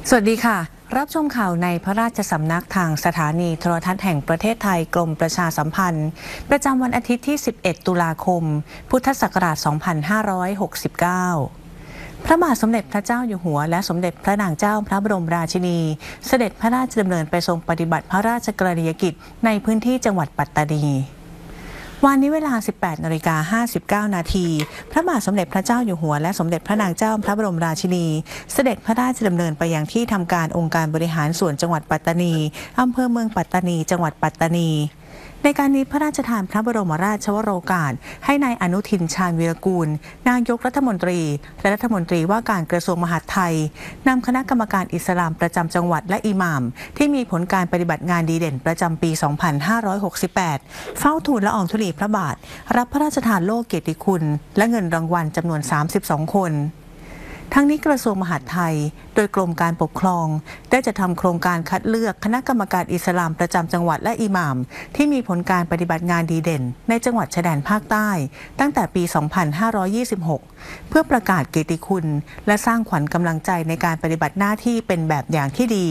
สวัสดีค่ะรับชมข่าวในพระราชสำนักทางสถานีโทรทัศน์แห่งประเทศไทยกรมประชาสัมพันธ์ประจำวันอาทิตย์ที่ 11 ตุลาคม พุทธศักราช 2569 พระบาทสมเด็จพระเจ้าอยู่หัวและสมเด็จพระนางเจ้าพระบรมราชินีเสด็จพระราชดำเนินไปทรงปฏิบัติพระราชกรณียกิจในพื้นที่จังหวัดปัตตานีวันนี้เวลา 18:59 นาทีพระบาทสมเด็จพระเจ้าอยู่หัวและสมเด็จพระนางเจ้าพระบรมราชินีเสด็จพระราชดำเนินไปยังที่ทำการองค์การบริหารส่วนจังหวัดปัตตานีอำเภอเมืองปัตตานีจังหวัดปัตตานีในการนี้พระราชทานพระบรมราชวโรกาสให้นายอนุทินชาญวีรกูลนายกรัฐมนตรีและรัฐมนตรีว่าการกระทรวงมหาดไทยนำคณะกรรมการอิสลามประจำจังหวัดและอิหม่ามที่มีผลการปฏิบัติงานดีเด่นประจำปี 2568 เฝ้าทูลละอองธุลีพระบาทรับพระราชทานโล่เกียรติคุณและเงินรางวัลจำนวน 32 คนทั้งนี้กระทรวงมหาดไทยโดยกรมการปกครองได้จัดทำโครงการคัดเลือกคณะกรรมการอิสลามประจำจังหวัดและอิหม่ามที่มีผลการปฏิบัติงานดีเด่นในจังหวัดชายแดนภาคใต้ตั้งแต่ปี 2526 เพื่อประกาศเกียรติคุณและสร้างขวัญกำลังใจในการปฏิบัติหน้าที่เป็นแบบอย่างที่ดี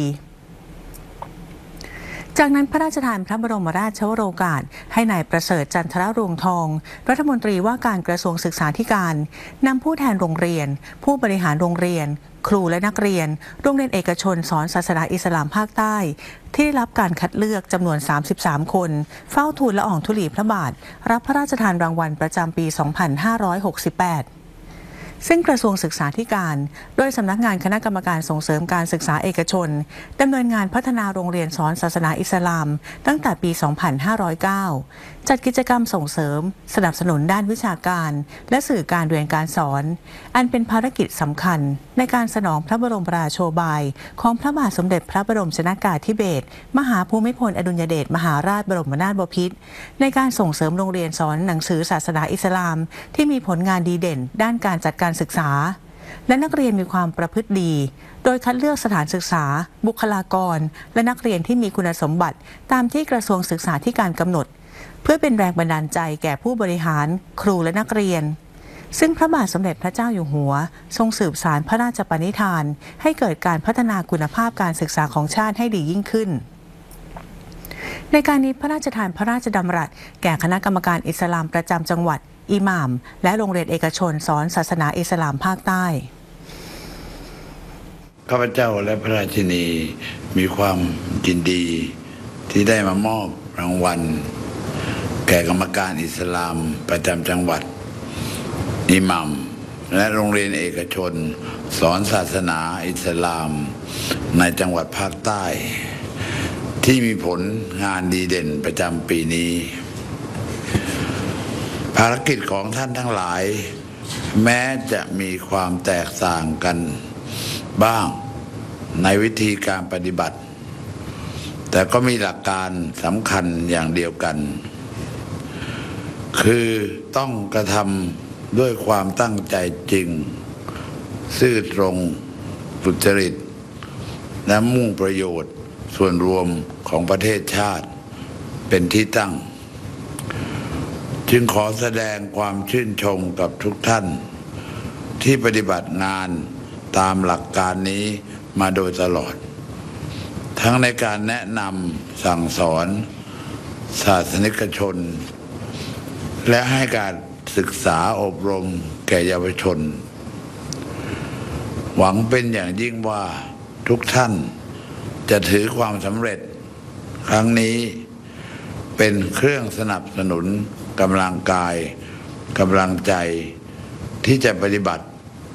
จากนั้นพระราชทานพระบรมราชวโรกาสให้นายประเสริฐจันทรรวงทองรัฐมนตรีว่าการกระทรวงศึกษาธิการนำผู้แทนโรงเรียนผู้บริหารโรงเรียนครูและนักเรียนโรงเรียนเอกชนสอนศาสนาอิสลามภาคใต้ที่ได้รับการคัดเลือกจำนวน 33 คนเฝ้าทูลละอองธุลีพระบาทรับพระราชทานรางวัลประจำปี 2568ซึ่งกระทรวงศึกษาธิการโดยสำนักงานคณะกรรมการส่งเสริมการศึกษาเอกชนดำเนินงานพัฒนาโรงเรียนสอนศาสนาอิสลามตั้งแต่ปี 2509 จัดกิจกรรมส่งเสริมสนับสนุนด้านวิชาการและสื่อการเรียนการสอนอันเป็นภารกิจสำคัญในการสนองพระบรมราโชบายของพระบาทสมเด็จพระบรมชนกาธิเบศรมหาภูมิพลอดุลยเดชมหาราชบรมนาถบพิตรในการส่งเสริมโรงเรียนสอนหนังสือศาสนาอิสลามที่มีผลงานดีเด่นด้านการจัดการศึกษาและนักเรียนมีความประพฤติดีโดยคัดเลือกสถานศึกษาบุคลากรและนักเรียนที่มีคุณสมบัติตามที่กระทรวงศึกษาธิการกำหนดเพื่อเป็นแรงบันดาลใจแก่ผู้บริหารครูและนักเรียนซึ่งพระบาทสมเด็จพระเจ้าอยู่หัวทรงสืบสานพระราชปณิธานให้เกิดการพัฒนาคุณภาพการศึกษาของชาติให้ดียิ่งขึ้นในการนี้พระราชทานพระราชดำรัสแก่คณะกรรมการอิสลามประจำจังหวัดอิหม่ามและโรงเรียนเอกชนสอนศาสนาอิสลามภาคใต้ข้าพเจ้าและพระราชินีมีความยินดีที่ได้มามอบรางวัลแก่กรรมการอิสลามประจำจังหวัดอิหม่ามและโรงเรียนเอกชนสอนศาสนาอิสลามในจังหวัดภาคใต้ที่มีผลงานดีเด่นประจำปีนี้ภารกิจของท่านทั้งหลายแม้จะมีความแตกต่างกันบ้างในวิธีการปฏิบัติแต่ก็มีหลักการสำคัญอย่างเดียวกันคือต้องกระทำด้วยความตั้งใจจริงซื่อตรงสุจริตและมุ่งประโยชน์ส่วนรวมของประเทศชาติเป็นที่ตั้งจึงขอแสดงความชื่นชมกับทุกท่านที่ปฏิบัติงานตามหลักการนี้มาโดยตลอดทั้งในการแนะนำสั่งสอนศาสนิกชนและให้การศึกษาอบรมแก่เยาวชนหวังเป็นอย่างยิ่งว่าทุกท่านจะถือความสำเร็จครั้งนี้เป็นเครื่องสนับสนุนกำลังกายกำลังใจที่จะปฏิบัติ